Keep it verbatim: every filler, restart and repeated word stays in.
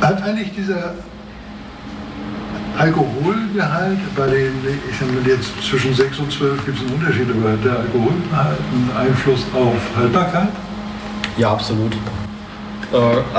Hat eigentlich dieser Alkoholgehalt, bei den, ich sag mal jetzt zwischen sechs und zwölf gibt es einen Unterschied, aber hat der Alkoholgehalt einen Einfluss auf Haltbarkeit? Ja, absolut. Äh,